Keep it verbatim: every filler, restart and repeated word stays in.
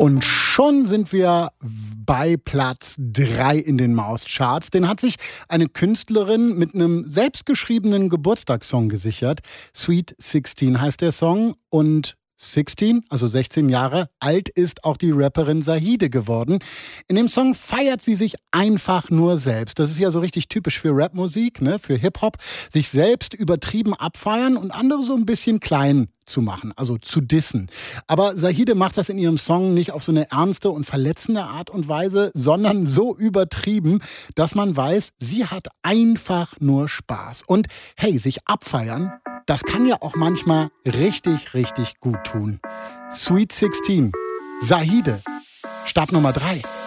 Und schon sind wir bei Platz drei in den Mauscharts. Den hat sich eine Künstlerin mit einem selbstgeschriebenen Geburtstagssong gesichert. Sweet sixteen heißt der Song und sechzehn, also sechzehn Jahre alt, ist auch die Rapperin Zahide geworden. In dem Song feiert sie sich einfach nur selbst. Das ist ja so richtig typisch für Rapmusik, ne, für Hip-Hop. Sich selbst übertrieben abfeiern und andere so ein bisschen klein zu machen, also zu dissen. Aber Zahide macht das in ihrem Song nicht auf so eine ernste und verletzende Art und Weise, sondern so übertrieben, dass man weiß, sie hat einfach nur Spaß. Und hey, sich abfeiern, das kann ja auch manchmal richtig, richtig gut tun. Sweet sixteen, Zahide, Start Nummer drei.